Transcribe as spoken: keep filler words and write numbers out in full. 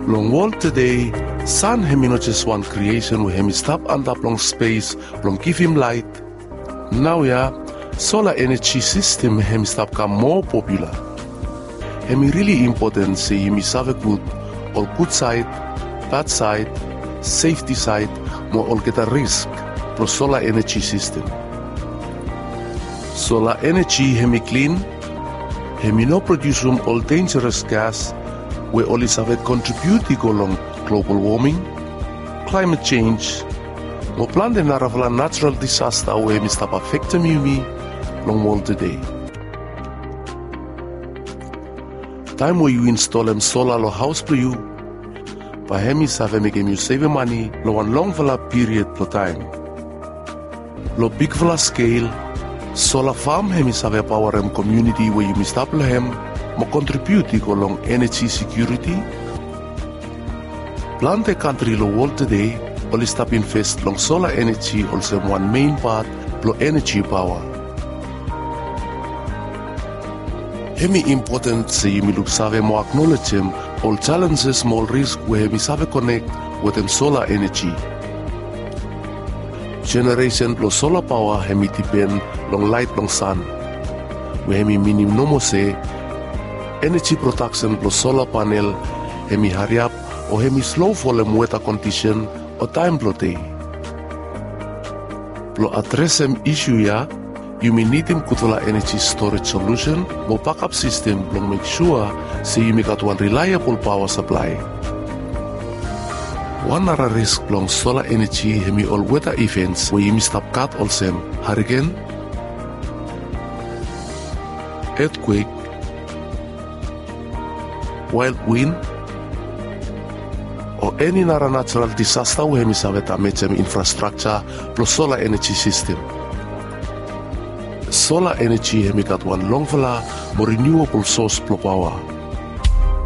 Long world today, sun hemi not just one creation we hemi stop and up long space, long give him light. Now yeah, solar energy system hemi stop become more popular. Hemi really important say hemi save good, all good side, bad side, safety side, more all get a risk pro solar energy system. Solar energy hemi clean, hemi no produce um all dangerous gas, we only have contribute to long global warming, climate change, mo plan de naravala natural disaster we hemi stop affect me long world today. Time where you install them solar lo house for you, pa hemi save make you save money lo one long vala period lo time. Lo big vala scale, solar farm hemi save power em community where you stop lo hem, mo contribute to long energy security. Plan the country lo world today, only stop invest long solar energy also one main part lo energy power. Hemi important say mi look save mo acknowledge him all challenges, more risk where mi save connect with them solar energy. Generation plus solar power hemi depend long light long sun. Where hemi minimum no mo say energy production plus solar panel hemi hurry up or hemi slow for them weather condition or time blow day. Plo address them issue ya. You may need him kutula energy storage solution, mo backup system long make sure say you make out one reliable power supply. One other risk long solar energy hemi all weather events where you stop cut all same hurricane, earthquake, wild wind, or any other natural disaster where hemi save damage infrastructure plus solar energy system. Solar energy hemi got one long vala more renewable source pro power.